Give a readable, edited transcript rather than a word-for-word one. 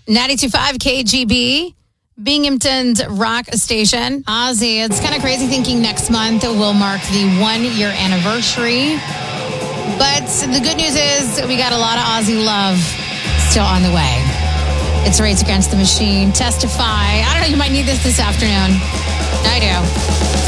92.5 KGB, Binghamton's rock station. Ozzy, it's kind of crazy thinking next month will mark the 1-year anniversary. But the good news is we got a lot of Ozzy love still on the way. It's Rage Against the Machine. Testify. I don't know, you might need this afternoon. I do.